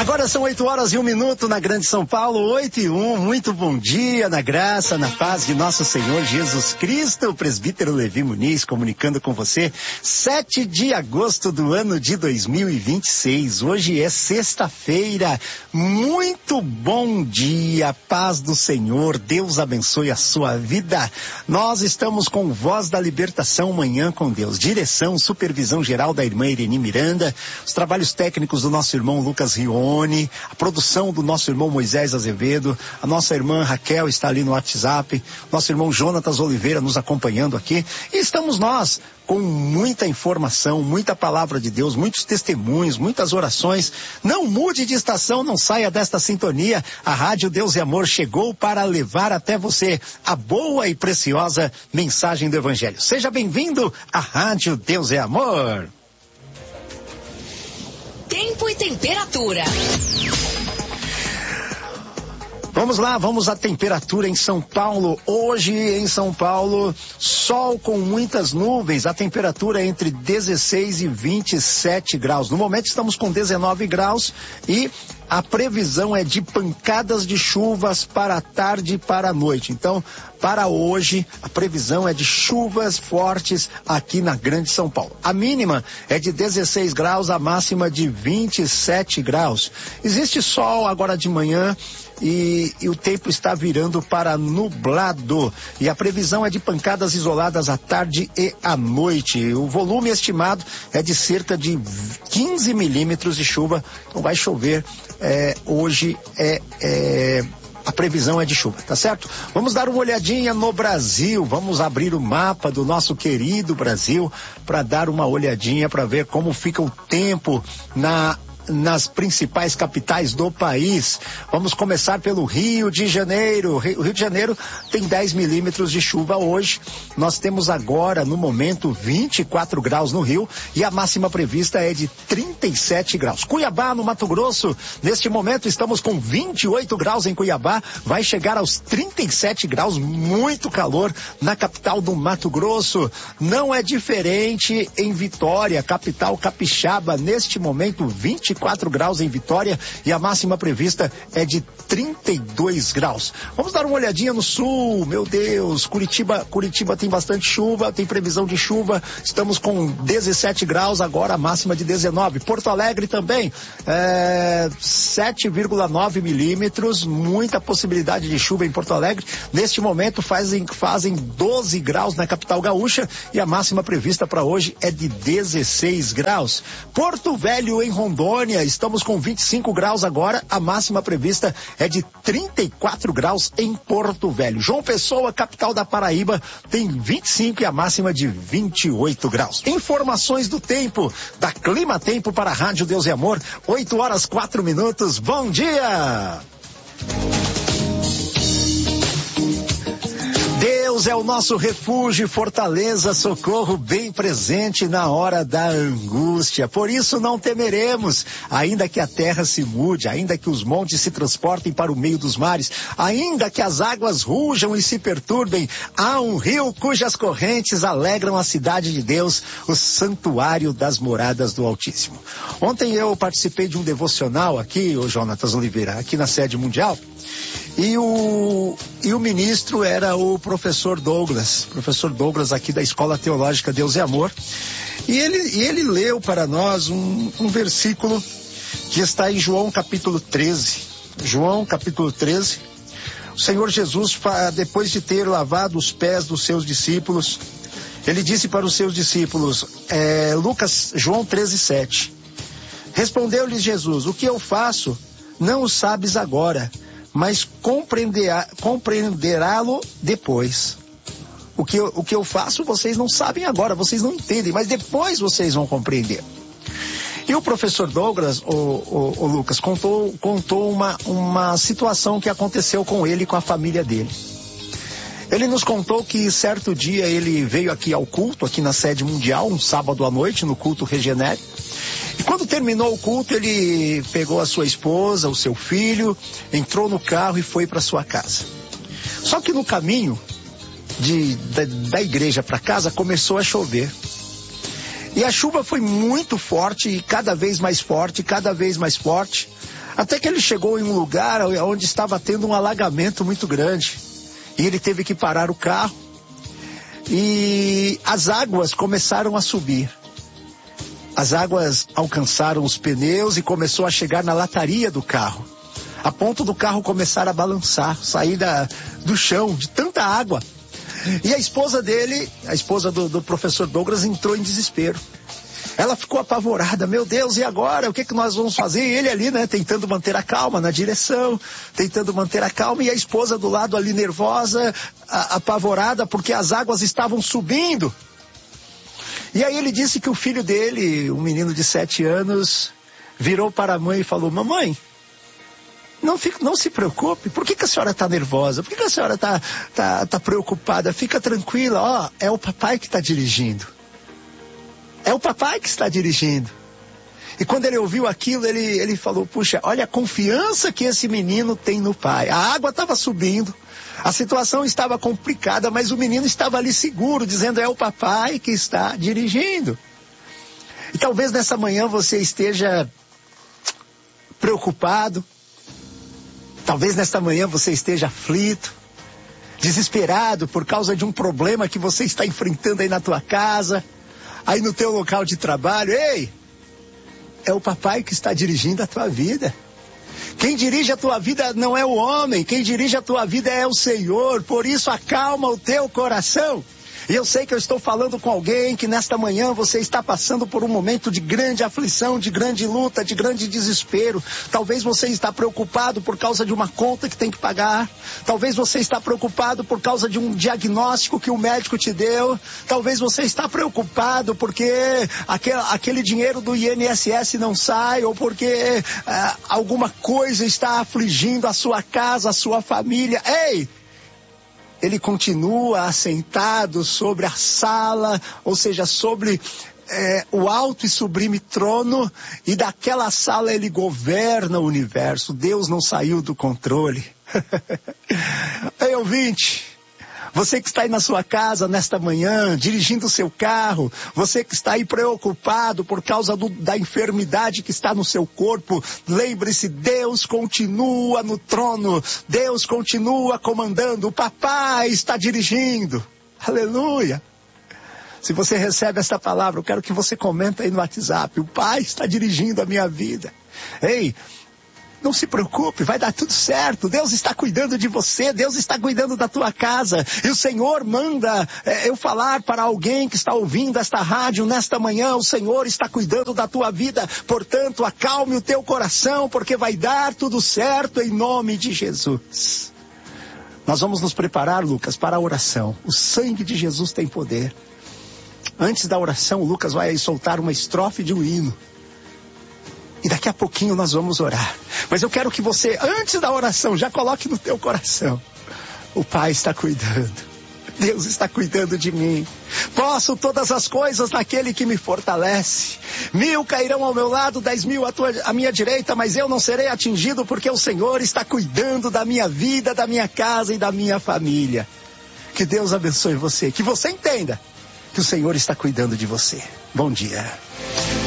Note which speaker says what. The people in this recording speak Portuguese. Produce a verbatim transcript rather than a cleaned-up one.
Speaker 1: Agora são oito horas e um minuto na Grande São Paulo, oito e um. Muito bom dia, na graça, na paz de nosso Senhor Jesus Cristo. O presbítero Levi Muniz comunicando com você. sete de agosto do ano de dois mil e vinte e seis. Hoje é sexta-feira. Muito bom dia, paz do Senhor. Deus abençoe a sua vida. Nós estamos com Voz da Libertação, Manhã com Deus. Direção, supervisão geral da irmã Irene Miranda. Os trabalhos técnicos do nosso irmão Lucas Rion. A produção do nosso irmão Moisés Azevedo, a nossa irmã Raquel está ali no WhatsApp, nosso irmão Jonatas Oliveira nos acompanhando aqui, e estamos nós com muita informação, muita palavra de Deus, muitos testemunhos, muitas orações. Não mude de estação, não saia desta sintonia. A Rádio Deus e Amor chegou para levar até você a boa e preciosa mensagem do Evangelho. Seja bem-vindo à Rádio Deus e Amor.
Speaker 2: Tempo e temperatura.
Speaker 1: Vamos lá, vamos à temperatura em São Paulo. Hoje em São Paulo, sol com muitas nuvens, a temperatura é entre dezesseis e vinte e sete graus. No momento estamos com dezenove graus e a previsão é de pancadas de chuvas para a tarde e para a noite. Então, para hoje, a previsão é de chuvas fortes aqui na Grande São Paulo. A mínima é de dezesseis graus, a máxima de vinte e sete graus. Existe sol agora de manhã e, e o tempo está virando para nublado. E a previsão é de pancadas isoladas à tarde e à noite. O volume estimado é de cerca de quinze milímetros de chuva. Então vai chover. É, hoje é, é, a previsão é de chuva, tá certo? Vamos dar uma olhadinha no Brasil, vamos abrir o mapa do nosso querido Brasil para dar uma olhadinha para ver como fica o tempo na nas principais capitais do país. Vamos começar pelo Rio de Janeiro. O Rio de Janeiro tem dez milímetros de chuva hoje. Nós temos agora, no momento, vinte e quatro graus no Rio e a máxima prevista é de trinta e sete graus. Cuiabá, no Mato Grosso, neste momento estamos com vinte e oito graus em Cuiabá, vai chegar aos trinta e sete graus, muito calor na capital do Mato Grosso. Não é diferente em Vitória, capital capixaba, neste momento vinte e quatro graus em Vitória e a máxima prevista é de trinta e dois graus. Vamos dar uma olhadinha no sul, meu Deus, Curitiba, Curitiba tem bastante chuva, tem previsão de chuva, estamos com dezessete graus, agora a máxima de dezenove. Porto Alegre também, é, sete vírgula nove milímetros, muita possibilidade de chuva em Porto Alegre. Neste momento fazem, fazem doze graus na capital gaúcha e a máxima prevista para hoje é de dezesseis graus. Porto Velho, em Rondônia, estamos com vinte e cinco graus agora, a máxima prevista é de trinta e quatro graus em Porto Velho. João Pessoa, capital da Paraíba, tem vinte e cinco e a máxima de vinte e oito graus. Informações do tempo, da Clima Tempo para a Rádio Deus e Amor, oito horas quatro minutos, bom dia! Deus é o nosso refúgio, fortaleza, socorro bem presente na hora da angústia. Por isso não temeremos, ainda que a terra se mude, ainda que os montes se transportem para o meio dos mares, ainda que as águas rujam e se perturbem, há um rio cujas correntes alegram a cidade de Deus, o santuário das moradas do Altíssimo. Ontem eu participei de um devocional aqui, o Jonatas Oliveira, aqui na sede mundial, e o, e o ministro era o professor Douglas, professor Douglas aqui da Escola Teológica Deus e Amor, e ele, e ele leu para nós um, um versículo que está em João capítulo treze, João capítulo treze, o Senhor Jesus, depois de ter lavado os pés dos seus discípulos, ele disse para os seus discípulos, é, Lucas, João treze, sete, respondeu-lhes Jesus, o que eu faço não o sabes agora, mas compreenderá, compreenderá-lo depois. O que, eu, o que eu faço vocês não sabem agora, vocês não entendem, mas depois vocês vão compreender. E o professor Douglas, o, o, o Lucas, contou, contou uma, uma situação que aconteceu com ele e com a família dele. Ele nos contou que certo dia ele veio aqui ao culto, aqui na sede mundial, um sábado à noite, no culto Regenere. E quando terminou o culto, ele pegou a sua esposa, o seu filho, entrou no carro e foi para sua casa. Só que no caminho de, da, da igreja para casa começou a chover. E a chuva foi muito forte, e cada vez mais forte, cada vez mais forte. Até que ele chegou em um lugar onde estava tendo um alagamento muito grande. E ele teve que parar o carro. E as águas começaram a subir. As águas alcançaram os pneus e começou a chegar na lataria do carro. A ponto do carro começar a balançar, sair da, do chão, de tanta água. E a esposa dele, a esposa do, do professor Douglas, entrou em desespero. Ela ficou apavorada. Meu Deus, e agora? O que, que nós vamos fazer? E ele ali, né, tentando manter a calma na direção, tentando manter a calma. E a esposa do lado ali nervosa, a, apavorada, porque as águas estavam subindo. E aí ele disse que o filho dele, um menino de sete anos, virou para a mãe e falou: mamãe, não, fica, não se preocupe, por que, que a senhora está nervosa? Por que, que a senhora está tá, tá preocupada? Fica tranquila, ó, é o papai que está dirigindo. É o papai que está dirigindo. E quando ele ouviu aquilo, ele, ele falou: puxa, olha a confiança que esse menino tem no pai. A água estava subindo, a situação estava complicada, mas o menino estava ali seguro, dizendo: é o papai que está dirigindo. E talvez nessa manhã você esteja preocupado, talvez nesta manhã você esteja aflito, desesperado por causa de um problema que você está enfrentando aí na tua casa, aí no teu local de trabalho. Ei, é o papai que está dirigindo a tua vida. Quem dirige a tua vida não é o homem, quem dirige a tua vida é o Senhor. Por isso acalma o teu coração. E eu sei que eu estou falando com alguém que nesta manhã você está passando por um momento de grande aflição, de grande luta, de grande desespero. Talvez você está preocupado por causa de uma conta que tem que pagar. Talvez você está preocupado por causa de um diagnóstico que o médico te deu. Talvez você está preocupado porque aquele, aquele dinheiro do I N S S não sai, ou porque ah, alguma coisa está afligindo a sua casa, a sua família. Ei! Ele continua assentado sobre a sala, ou seja, sobre é, o alto e sublime trono, e daquela sala ele governa o universo. Deus não saiu do controle. Ei, ouvinte, você que está aí na sua casa nesta manhã, dirigindo o seu carro, você que está aí preocupado por causa do, da enfermidade que está no seu corpo, lembre-se, Deus continua no trono, Deus continua comandando, o papai está dirigindo. Aleluia! Se você recebe essa palavra, eu quero que você comente aí no WhatsApp: o pai está dirigindo a minha vida. Ei, não se preocupe, vai dar tudo certo. Deus está cuidando de você, Deus está cuidando da tua casa. E o Senhor manda é, eu falar para alguém que está ouvindo esta rádio nesta manhã: o Senhor está cuidando da tua vida. Portanto, acalme o teu coração, porque vai dar tudo certo em nome de Jesus. Nós vamos nos preparar, Lucas, para a oração. O sangue de Jesus tem poder. Antes da oração, o Lucas vai aí soltar uma estrofe de um hino. E daqui a pouquinho nós vamos orar. Mas eu quero que você, antes da oração, já coloque no teu coração: o Pai está cuidando. Deus está cuidando de mim. Posso todas as coisas naquele que me fortalece. Mil cairão ao meu lado, dez mil à, tua, à minha direita, mas eu não serei atingido, porque o Senhor está cuidando da minha vida, da minha casa e da minha família. Que Deus abençoe você. Que você entenda que o Senhor está cuidando de você. Bom dia.